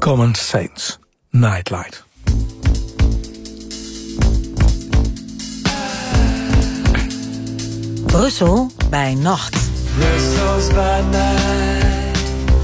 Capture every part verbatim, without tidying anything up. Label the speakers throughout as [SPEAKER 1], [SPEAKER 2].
[SPEAKER 1] Common Saints, Nightlight.
[SPEAKER 2] Brussel bij nacht.
[SPEAKER 1] Brussels bij nacht.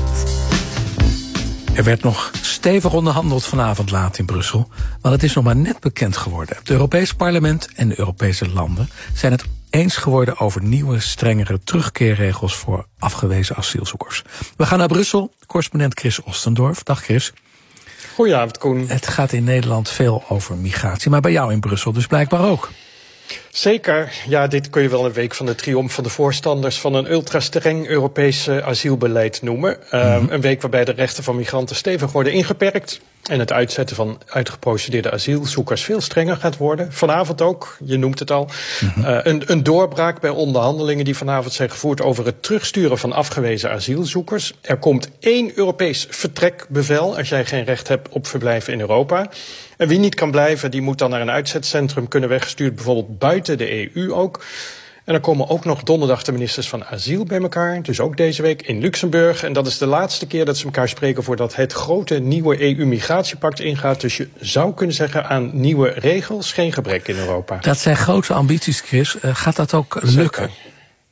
[SPEAKER 1] Er werd nog stevig onderhandeld vanavond laat in Brussel, want het is nog maar net bekend geworden. Het Europees Parlement en de Europese landen zijn het eens geworden over nieuwe, strengere terugkeerregels voor afgewezen asielzoekers. We gaan naar Brussel. Correspondent Chris Ostendorf. Dag Chris.
[SPEAKER 3] Goedenavond, Koen.
[SPEAKER 1] Het gaat in Nederland veel over migratie, maar bij jou in Brussel dus blijkbaar ook.
[SPEAKER 3] Zeker. Ja, dit kun je wel een week van de triomf van de voorstanders van een ultra-streng Europees asielbeleid noemen. Mm-hmm. Um, een week waarbij de rechten van migranten stevig worden ingeperkt en het uitzetten van uitgeprocedeerde asielzoekers veel strenger gaat worden. Vanavond ook, je noemt het al, mm-hmm. uh, een, een doorbraak bij onderhandelingen die vanavond zijn gevoerd over het terugsturen van afgewezen asielzoekers. Er komt één Europees vertrekbevel als jij geen recht hebt op verblijven in Europa. En wie niet kan blijven, die moet dan naar een uitzetcentrum kunnen weggestuurd, bijvoorbeeld buiten de E U ook. En dan komen ook nog donderdag de ministers van asiel bij elkaar, dus ook deze week in Luxemburg. En dat is de laatste keer dat ze elkaar spreken voordat het grote nieuwe E U-migratiepact ingaat. Dus je zou kunnen zeggen, aan nieuwe regels geen gebrek in Europa.
[SPEAKER 1] Dat zijn grote ambities, Chris. Uh, gaat dat ook lukken?
[SPEAKER 3] Zeker.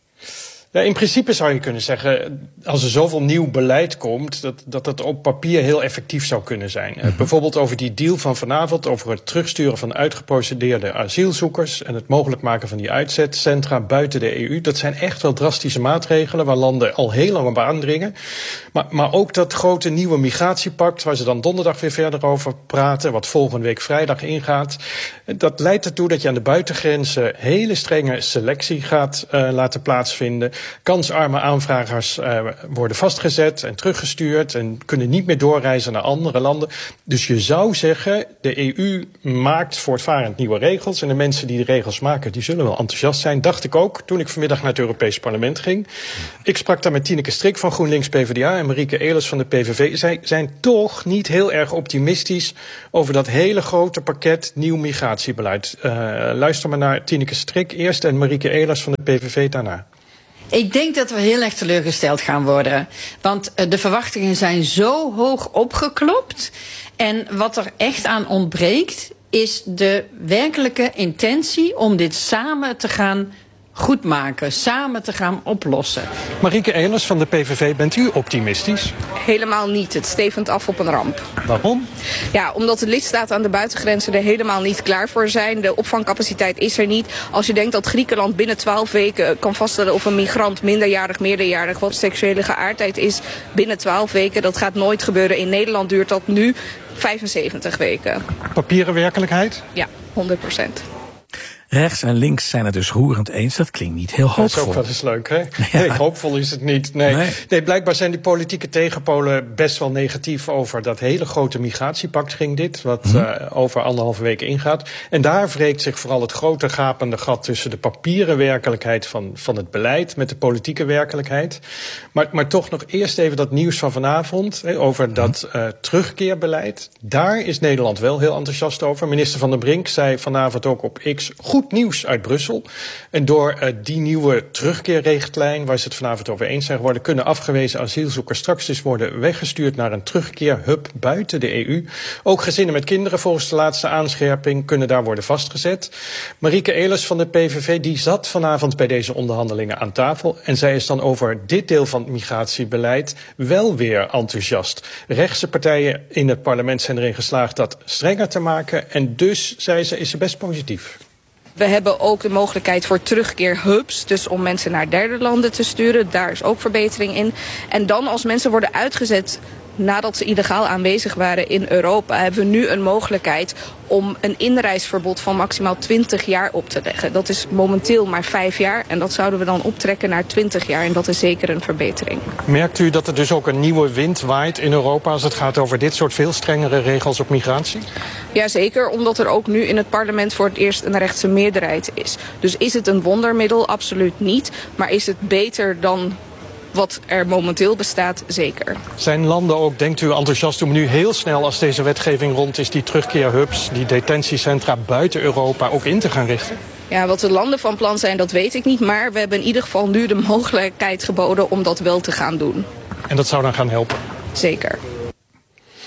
[SPEAKER 3] Ja, in principe zou je kunnen zeggen, als er zoveel nieuw beleid komt, dat dat, dat op papier heel effectief zou kunnen zijn. Mm-hmm. Uh, bijvoorbeeld over die deal van vanavond, over het terugsturen van uitgeprocedeerde asielzoekers en het mogelijk maken van die uitzetcentra buiten de E U. Dat zijn echt wel drastische maatregelen waar landen al heel lang op aandringen. Maar, maar ook dat grote nieuwe migratiepact, waar ze dan donderdag weer verder over praten, wat volgende week vrijdag ingaat. Dat leidt ertoe dat je aan de buitengrenzen hele strenge selectie gaat uh, laten plaatsvinden. Kansarme aanvragers uh, worden vastgezet en teruggestuurd en kunnen niet meer doorreizen naar andere landen. Dus je zou zeggen, de E U maakt voortvarend nieuwe regels. En de mensen die de regels maken, die zullen wel enthousiast zijn. Dacht ik ook toen ik vanmiddag naar het Europees Parlement ging. Ik sprak daar met Tineke Strik van GroenLinks PvdA en Marieke Elers van de P V V. Zij zijn toch niet heel erg optimistisch over dat hele grote pakket nieuw migratiebeleid. Uh, luister maar naar Tineke Strik eerst en Marieke Elers van de P V V daarna.
[SPEAKER 4] Ik denk dat we heel erg teleurgesteld gaan worden. Want de verwachtingen zijn zo hoog opgeklopt. En wat er echt aan ontbreekt, is de werkelijke intentie om dit samen te gaan goedmaken, samen te gaan oplossen.
[SPEAKER 3] Marieke Elers van de P V V, bent u optimistisch?
[SPEAKER 5] Helemaal niet. Het stevend af op een ramp.
[SPEAKER 3] Waarom?
[SPEAKER 5] Ja, omdat de lidstaten aan de buitengrenzen er helemaal niet klaar voor zijn. De opvangcapaciteit is er niet. Als je denkt dat Griekenland binnen twaalf weken kan vaststellen of een migrant minderjarig, meerderjarig wat seksuele geaardheid is binnen twaalf weken, dat gaat nooit gebeuren. In Nederland duurt dat nu vijfenzeventig weken.
[SPEAKER 3] Papieren werkelijkheid?
[SPEAKER 5] Ja, honderd procent.
[SPEAKER 1] Rechts en links zijn het dus roerend eens. Dat klinkt niet heel hoopvol.
[SPEAKER 3] Dat is ook wel eens leuk, hè? Ja. Nee, hoopvol is het niet. Nee. Nee. nee, blijkbaar zijn die politieke tegenpolen best wel negatief over dat hele grote migratiepact ging dit, wat mm. uh, over anderhalve week ingaat. En daar wreekt zich vooral het grote gapende gat tussen de papieren werkelijkheid van, van het beleid met de politieke werkelijkheid. Maar, maar toch nog eerst even dat nieuws van vanavond hè, over mm. dat uh, terugkeerbeleid. Daar is Nederland wel heel enthousiast over. Minister Van der Brink zei vanavond ook op X, goed nieuws uit Brussel. En door uh, die nieuwe terugkeerrichtlijn, waar ze het vanavond over eens zijn geworden, kunnen afgewezen asielzoekers straks dus worden weggestuurd naar een terugkeerhub buiten de E U. Ook gezinnen met kinderen volgens de laatste aanscherping kunnen daar worden vastgezet. Marieke Elers van de P V V die zat vanavond bij deze onderhandelingen aan tafel. En zij is dan over dit deel van het migratiebeleid wel weer enthousiast. Rechtse partijen in het parlement zijn erin geslaagd dat strenger te maken. En dus, zei ze, is ze best positief.
[SPEAKER 5] We hebben ook de mogelijkheid voor terugkeerhubs, dus om mensen naar derde landen te sturen. Daar is ook verbetering in. En dan als mensen worden uitgezet nadat ze illegaal aanwezig waren in Europa, hebben we nu een mogelijkheid om een inreisverbod van maximaal twintig jaar op te leggen. Dat is momenteel maar vijf jaar en dat zouden we dan optrekken naar twintig jaar. En dat is zeker een verbetering.
[SPEAKER 3] Merkt u dat er dus ook een nieuwe wind waait in Europa als het gaat over dit soort veel strengere regels op migratie?
[SPEAKER 5] Jazeker, omdat er ook nu in het parlement voor het eerst een rechtse meerderheid is. Dus is het een wondermiddel? Absoluut niet. Maar is het beter dan wat er momenteel bestaat? Zeker.
[SPEAKER 3] Zijn landen ook, denkt u, enthousiast om nu heel snel als deze wetgeving rond is die terugkeerhubs, die detentiecentra buiten Europa ook in te gaan richten?
[SPEAKER 5] Ja, wat de landen van plan zijn, dat weet ik niet. Maar we hebben in ieder geval nu de mogelijkheid geboden om dat wel te gaan doen.
[SPEAKER 3] En dat zou dan gaan helpen?
[SPEAKER 5] Zeker.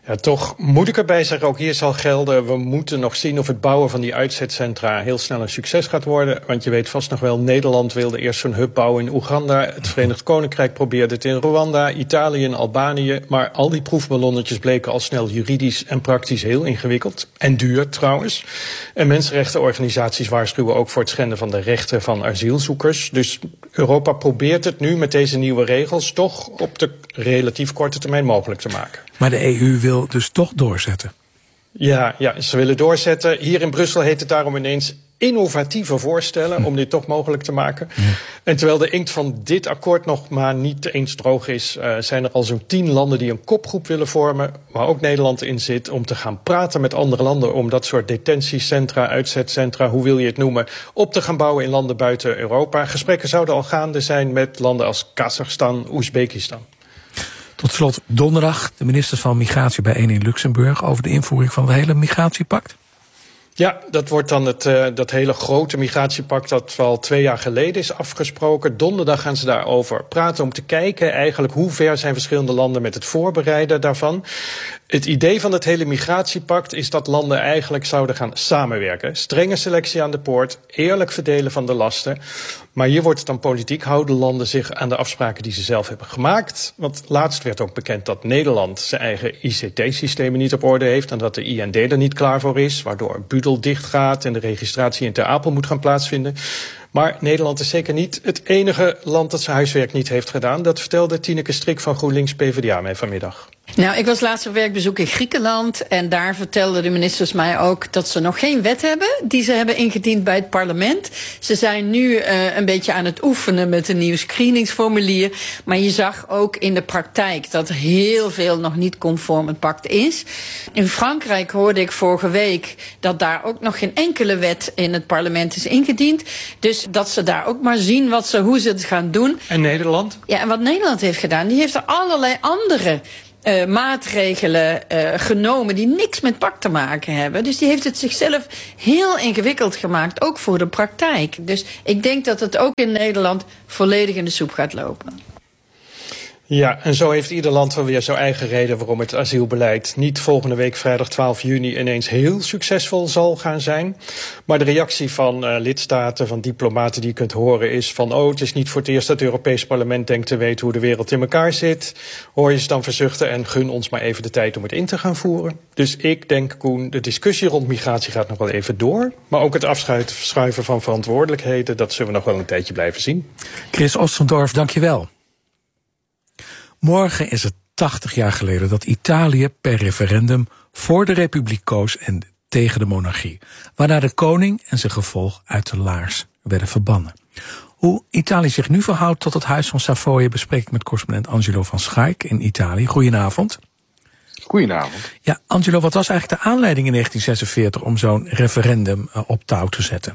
[SPEAKER 3] Ja, toch moet ik erbij zeggen, ook hier zal gelden, we moeten nog zien of het bouwen van die uitzetcentra heel snel een succes gaat worden. Want je weet vast nog wel, Nederland wilde eerst zo'n hub bouwen in Oeganda. Het Verenigd Koninkrijk probeerde het in Rwanda, Italië en Albanië. Maar al die proefballonnetjes bleken al snel juridisch en praktisch heel ingewikkeld. En duur trouwens. En mensenrechtenorganisaties waarschuwen ook voor het schenden van de rechten van asielzoekers. Dus Europa probeert het nu met deze nieuwe regels toch op de relatief korte termijn mogelijk te maken.
[SPEAKER 1] Maar de E U wil dus toch doorzetten.
[SPEAKER 3] Ja, ja, ze willen doorzetten. Hier in Brussel heet het daarom ineens innovatieve voorstellen om dit toch mogelijk te maken. Ja. En terwijl de inkt van dit akkoord nog maar niet eens droog is, uh, zijn er al zo'n tien landen die een kopgroep willen vormen, waar ook Nederland in zit, om te gaan praten met andere landen om dat soort detentiecentra, uitzetcentra, hoe wil je het noemen, op te gaan bouwen in landen buiten Europa. Gesprekken zouden al gaande zijn met landen als Kazachstan, Oezbekistan.
[SPEAKER 1] Tot slot donderdag de ministers van Migratie bijeen in Luxemburg over de invoering van het hele migratiepact.
[SPEAKER 3] Ja, dat wordt dan het, uh, dat hele grote migratiepact dat al twee jaar geleden is afgesproken. Donderdag gaan ze daarover praten om te kijken eigenlijk hoe ver zijn verschillende landen met het voorbereiden daarvan. Het idee van het hele migratiepact is dat landen eigenlijk zouden gaan samenwerken. Strenge selectie aan de poort, eerlijk verdelen van de lasten. Maar hier wordt het dan politiek. Houden landen zich aan de afspraken die ze zelf hebben gemaakt? Want laatst werd ook bekend dat Nederland zijn eigen I C T-systemen niet op orde heeft en dat de I N D er niet klaar voor is, waardoor Budel dicht gaat en de registratie in Ter Apel moet gaan plaatsvinden. Maar Nederland is zeker niet het enige land dat zijn huiswerk niet heeft gedaan. Dat vertelde Tineke Strik van GroenLinks P v d A mij vanmiddag.
[SPEAKER 4] Nou, ik was laatst op werkbezoek in Griekenland en daar vertelden de ministers mij ook dat ze nog geen wet hebben die ze hebben ingediend bij het parlement. Ze zijn nu uh, een beetje aan het oefenen met een nieuw screeningsformulier, maar je zag ook in de praktijk dat heel veel nog niet conform het pact is. In Frankrijk hoorde ik vorige week dat daar ook nog geen enkele wet in het parlement is ingediend. Dus dat ze daar ook maar zien wat ze, hoe ze het gaan doen.
[SPEAKER 3] En Nederland?
[SPEAKER 4] Ja, en wat Nederland heeft gedaan, die heeft er allerlei andere Uh, maatregelen uh, genomen die niks met pact te maken hebben. Dus die heeft het zichzelf heel ingewikkeld gemaakt, ook voor de praktijk. Dus ik denk dat het ook in Nederland volledig in de soep gaat lopen.
[SPEAKER 3] Ja, en zo heeft ieder land wel weer zijn eigen reden waarom het asielbeleid niet volgende week vrijdag twaalf juni ineens heel succesvol zal gaan zijn. Maar de reactie van uh, lidstaten, van diplomaten die je kunt horen is van oh, het is niet voor het eerst dat het Europees Parlement denkt te weten hoe de wereld in elkaar zit. Hoor je ze dan verzuchten en gun ons maar even de tijd om het in te gaan voeren. Dus ik denk, Koen, de discussie rond migratie gaat nog wel even door. Maar ook het afschuiven van verantwoordelijkheden, dat zullen we nog wel een tijdje blijven zien.
[SPEAKER 1] Chris Ostendorf, dank je wel. Morgen is het tachtig jaar geleden dat Italië per referendum voor de republiek koos en tegen de monarchie, waarna de koning en zijn gevolg uit de laars werden verbannen. Hoe Italië zich nu verhoudt tot het Huis van Savoye bespreek ik met correspondent Angelo van Schaik in Italië. Goedenavond.
[SPEAKER 6] Goedenavond.
[SPEAKER 1] Ja, Angelo, wat was eigenlijk de aanleiding in negentien zesenveertig om zo'n referendum op touw te zetten?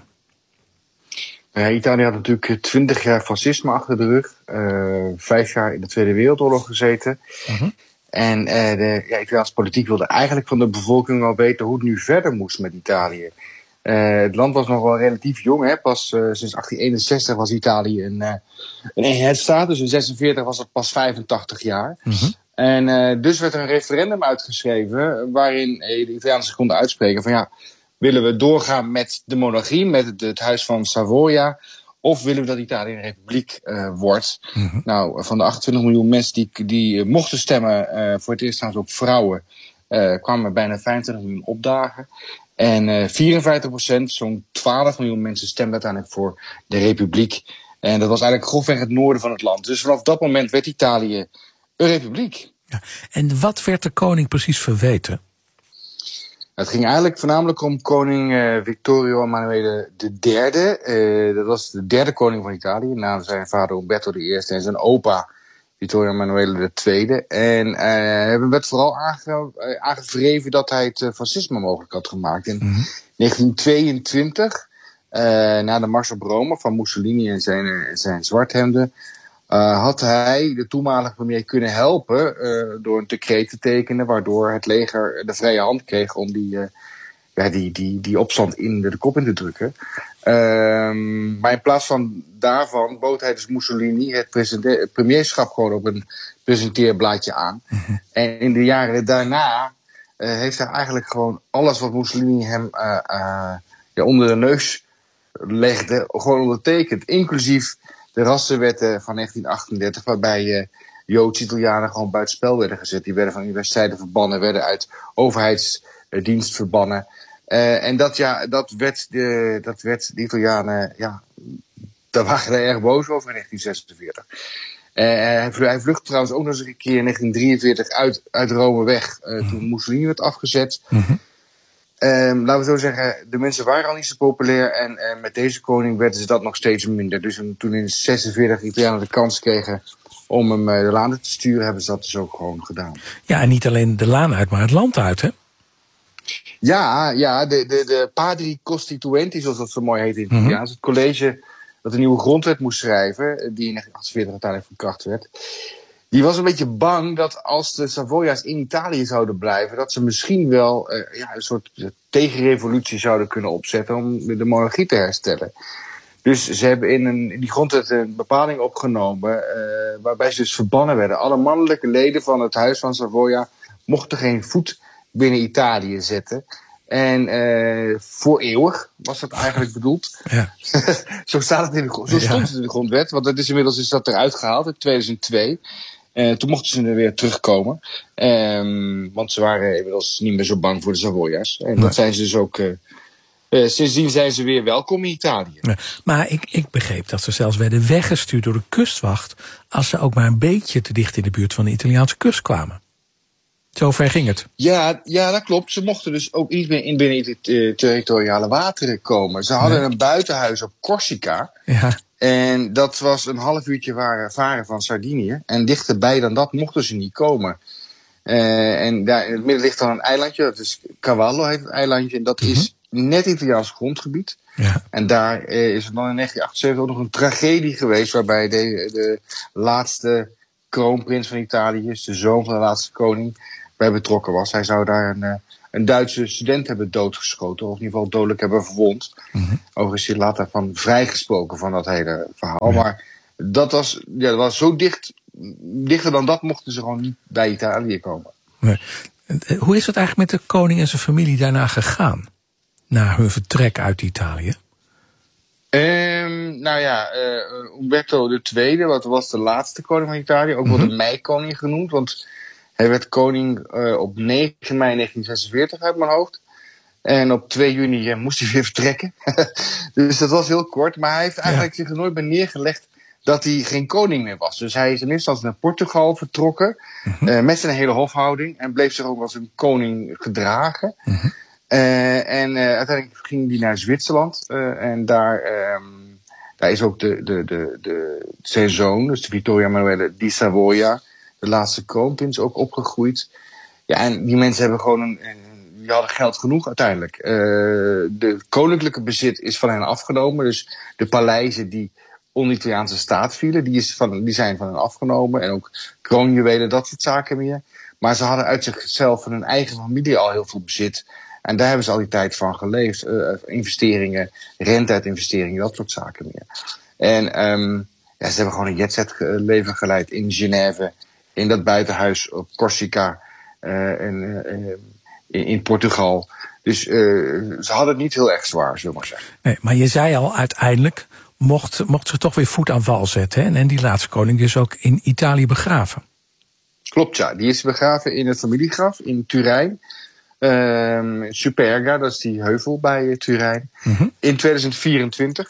[SPEAKER 6] Uh, Italië had natuurlijk twintig jaar fascisme achter de rug. Uh, vijf jaar in de Tweede Wereldoorlog gezeten. Uh-huh. En uh, de ja, Italiaanse politiek wilde eigenlijk van de bevolking wel weten hoe het nu verder moest met Italië. Uh, het land was nog wel relatief jong. Hè? Pas uh, sinds achttien eenenzestig was Italië een, uh, een eenheidsstaat. Dus in zesenveertig was het pas vijfentachtig jaar. Uh-huh. En uh, dus werd er een referendum uitgeschreven waarin uh, de Italianen zich konden uitspreken van ja, willen we doorgaan met de monarchie, met het, het Huis van Savoia, of willen we dat Italië een republiek uh, wordt? Mm-hmm. Nou, van de achtentwintig miljoen mensen die, die uh, mochten stemmen, uh, voor het eerst trouwens ook vrouwen, uh, kwamen bijna vijfentwintig miljoen opdagen. En uh, vierenvijftig procent, zo'n twaalf miljoen mensen stemden uiteindelijk voor de republiek. En dat was eigenlijk grofweg het noorden van het land. Dus vanaf dat moment werd Italië een republiek.
[SPEAKER 1] Ja. En wat werd de koning precies verweten?
[SPEAKER 6] Het ging eigenlijk voornamelijk om koning uh, Vittorio Emanuele de derde. Uh, dat was de derde koning van Italië, na zijn vader Umberto de Eerste en zijn opa Vittorio Emanuele de Tweede. En uh, hij werd vooral aange, uh, aangevreven dat hij het uh, fascisme mogelijk had gemaakt. In mm-hmm. negentien tweeëntwintig, uh, na de Mars op Rome van Mussolini en zijn, uh, zijn zwarthemden, Uh, had hij de toenmalige premier kunnen helpen uh, door een decreet te tekenen, waardoor het leger de vrije hand kreeg om die, uh, ja, die, die, die opstand in de, de kop in te drukken. Um, maar in plaats van daarvan bood hij dus Mussolini het, het premierschap gewoon op een presenteerblaadje aan. Mm-hmm. En in de jaren daarna uh, heeft hij eigenlijk gewoon alles wat Mussolini hem uh, uh, ja, onder de neus legde, gewoon ondertekend. Inclusief de rassenwetten van negentien achtendertig, waarbij uh, Joodse Italianen gewoon buitenspel werden gezet. Die werden van universiteiten verbannen, werden uit overheidsdienst verbannen. Uh, en dat, ja, dat werd de, dat werd de Italianen, ja, daar waren ze erg boos over in negentien zesenveertig. Uh, hij, hij vluchtte trouwens ook nog eens een keer in negentien drieënveertig uit, uit Rome weg, uh, mm-hmm. toen Mussolini werd afgezet. Mm-hmm. Um, laten we zo zeggen, de mensen waren al niet zo populair en uh, met deze koning werden ze dat nog steeds minder. Dus toen in negentien zesenveertig de Italianen de kans kregen om hem uh, de laan uit te sturen, hebben ze dat dus ook gewoon gedaan.
[SPEAKER 1] Ja, en niet alleen de laan uit, maar het land uit, hè?
[SPEAKER 6] Ja, ja de, de, de Padri Costituenti, zoals dat zo mooi heet in het Italiaans. Mm-hmm. Het college dat een nieuwe grondwet moest schrijven, die in negentien achtenveertig uiteindelijk van kracht werd. Die was een beetje bang dat als de Savoya's in Italië zouden blijven, dat ze misschien wel uh, ja, een soort tegenrevolutie zouden kunnen opzetten om de monarchie te herstellen. Dus ze hebben in, een, in die grondwet een bepaling opgenomen uh, waarbij ze dus verbannen werden. Alle mannelijke leden van het huis van Savoia mochten geen voet binnen Italië zetten. En uh, voor eeuwig was dat eigenlijk bedoeld. Ja. zo, staat het in de, zo stond het in de grondwet, want het is inmiddels is dat eruit gehaald in tweeduizend twee. Uh, toen mochten ze er weer terugkomen. Um, want ze waren inmiddels niet meer zo bang voor de Savoya's. En nee. dat zijn ze dus ook. Uh, uh, sindsdien zijn ze weer welkom in Italië.
[SPEAKER 1] Ja, maar ik, ik begreep dat ze zelfs werden weggestuurd door de kustwacht als ze ook maar een beetje te dicht in de buurt van de Italiaanse kust kwamen. Zo ver ging het.
[SPEAKER 6] Ja, ja, dat klopt. Ze mochten dus ook niet meer in binnen de uh, territoriale wateren komen. Ze hadden nee. een buitenhuis op Corsica. Ja. En dat was een half uurtje varen van Sardinië. En dichterbij dan dat mochten ze niet komen. Uh, en daar in het midden ligt dan een eilandje. Dat is Cavallo heet het eilandje. En dat mm-hmm. is net Italiaans grondgebied. Ja. En daar uh, is er dan in negentien achtenzeventig ook nog een tragedie geweest. Waarbij de, de laatste kroonprins van Italië, dus de zoon van de laatste koning, bij betrokken was. Hij zou daar een, uh, een Duitse student hebben doodgeschoten. Of in ieder geval dodelijk hebben verwond. Mm-hmm. Overigens is hij later van vrijgesproken van dat hele verhaal. Ja. Maar dat was, ja, dat was zo dicht. Dichter dan dat mochten ze gewoon niet bij Italië komen.
[SPEAKER 1] Nee. Hoe is het eigenlijk met de koning en zijn familie daarna gegaan? Na hun vertrek uit Italië?
[SPEAKER 6] Um, nou ja, uh, Umberto de Tweede, wat was de laatste koning van Italië. Ook mm-hmm. wel de meikoning genoemd. Want hij werd koning uh, op negen mei negentien zesenveertig uit mijn hoofd. En op twee juni uh, moest hij weer vertrekken. Dus dat was heel kort. Maar hij heeft eigenlijk ja. zich er nooit bij neergelegd dat hij geen koning meer was. Dus hij is in eerste instantie naar Portugal vertrokken. Mm-hmm. Uh, met zijn hele hofhouding. En bleef zich ook als een koning gedragen. Mm-hmm. Uh, en uh, uiteindelijk ging hij naar Zwitserland. Uh, en daar, um, daar is ook de, de, de, de, zijn zoon, dus de Vittorio Emanuele di Savoia, de laatste kroonprins, ook opgegroeid. Ja, en die mensen hebben gewoon een, een, die hadden geld genoeg uiteindelijk. Uh, de koninklijke bezit is van hen afgenomen. Dus de paleizen die onder de Italiaanse staat vielen, die, is van, die zijn van hen afgenomen. En ook kroonjuwelen, dat soort zaken meer. Maar ze hadden uit zichzelf van hun eigen familie al heel veel bezit. En daar hebben ze al die tijd van geleefd. Uh, investeringen, rente uit investeringen, dat soort zaken meer. En um, ja, ze hebben gewoon een jetset leven geleid in Genève, in dat buitenhuis op Corsica, uh, en, uh, in, in Portugal. Dus uh, ze hadden het niet heel erg zwaar, zullen we maar zeggen.
[SPEAKER 1] Nee, maar je zei al, uiteindelijk mocht, mocht ze toch weer voet aan wal zetten. Hè? En die laatste koning is ook in Italië begraven.
[SPEAKER 6] Klopt, ja. Die is begraven in het familiegraf in Turijn. Um, Superga, dat is die heuvel bij uh, Turijn. Mm-hmm. In tweeduizend vierentwintig.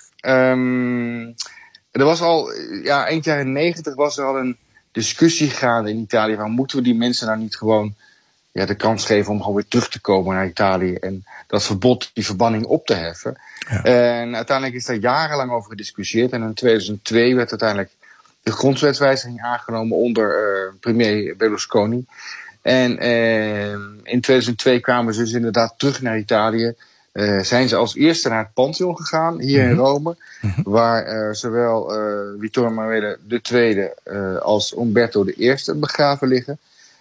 [SPEAKER 6] Um, er was al, ja, eind jaren negentig was er al een discussie gaande in Italië van moeten we die mensen nou niet gewoon ja, de kans geven om gewoon weer terug te komen naar Italië en dat verbod, die verbanning op te heffen. Ja. En uiteindelijk is daar jarenlang over gediscussieerd en in tweeduizend twee werd uiteindelijk de grondwetswijziging aangenomen onder uh, premier Berlusconi. En uh, in tweeduizend twee kwamen ze dus inderdaad terug naar Italië. Uh, zijn ze als eerste naar het Pantheon gegaan, hier mm-hmm. in Rome. Mm-hmm. Waar uh, zowel uh, Vittorio Emanuele de Tweede uh, als Umberto de Eerste begraven liggen.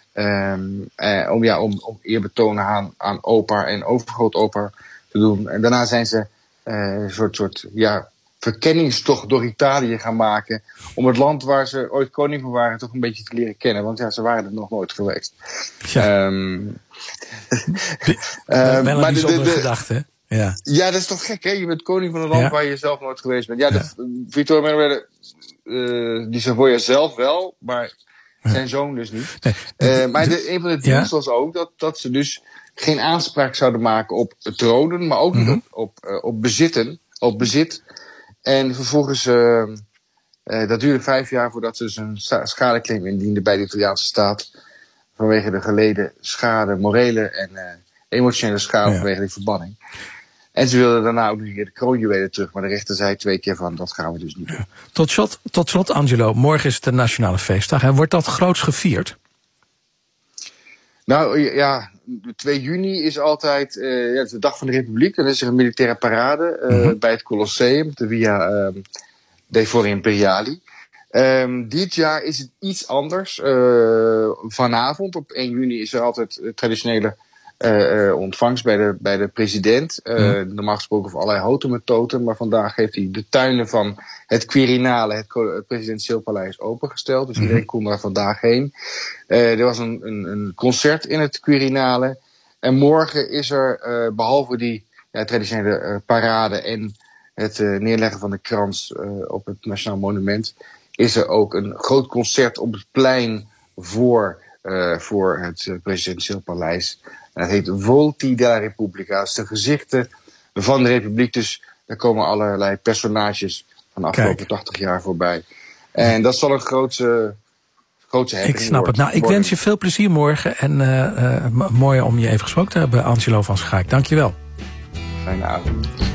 [SPEAKER 6] Um, uh, om, ja, om, om eerbetoon aan, aan opa en overgrootopa te doen. En daarna zijn ze uh, een soort, soort ja, verkenningstocht door Italië gaan maken. Om het land waar ze ooit koning van waren toch een beetje te leren kennen. Want ja, ze waren er nog nooit geweest.
[SPEAKER 1] Ja.
[SPEAKER 6] Um,
[SPEAKER 1] uh,
[SPEAKER 6] uh,
[SPEAKER 1] wel een bijzondere gedachte. Ja.
[SPEAKER 6] ja, dat is toch gek, hè? Je bent koning van een land ja. waar je zelf nooit geweest bent. Ja, ja. de, Vittorio Emanuele uh, di Savoia zelf wel, maar zijn ja. zoon dus niet. Nee. Uh, maar de, een van de deals ja. was ook dat, dat ze dus geen aanspraak zouden maken op tronen, maar ook mm-hmm. niet op, op, uh, op bezitten, op bezit. En vervolgens, uh, uh, dat duurde vijf jaar voordat ze zijn schadeclaim indienden bij de Italiaanse staat. Vanwege de geleden schade, morele en uh, emotionele schade ja. vanwege die verbanning. En ze wilden daarna ook nog een keer de kroonjuwelen terug. Maar de rechter zei twee keer van, dat gaan we dus niet doen. Ja.
[SPEAKER 1] Tot slot, tot slot, Angelo, morgen is het de Nationale Feestdag. Hè? Wordt dat groots gevierd?
[SPEAKER 6] Nou ja, twee juni is altijd uh, ja, de dag van de Republiek. Dan is er een militaire parade uh, mm-hmm. bij het Colosseum, de Via uh, dei Fori Imperiali. Um, dit jaar is het iets anders. Uh, vanavond, op één juni, is er altijd de traditionele uh, uh, ontvangst bij de, bij de president. Uh, mm. Normaal gesproken voor allerlei houten methoden, maar vandaag heeft hij de tuinen van het Quirinale, het, het presidentieel paleis, opengesteld. Dus mm. iedereen kon daar vandaag heen. Uh, er was een, een, een concert in het Quirinale. En morgen is er, uh, behalve die ja, traditionele uh, parade en het uh, neerleggen van de krans uh, op het Nationaal Monument, is er ook een groot concert op het plein voor, uh, voor het uh, presidentieel paleis. En dat heet Volti della Repubblica. Dat is de gezichten van de Republiek. Dus daar komen allerlei personages van de afgelopen Kijk. tachtig jaar voorbij. En dat zal een grootse, grootse happening
[SPEAKER 1] Ik snap
[SPEAKER 6] worden.
[SPEAKER 1] het. Nou, ik wens je veel plezier morgen. En uh, uh, mooi om je even gesproken te hebben, Angelo van Schaik. Dank je wel.
[SPEAKER 6] Fijne avond.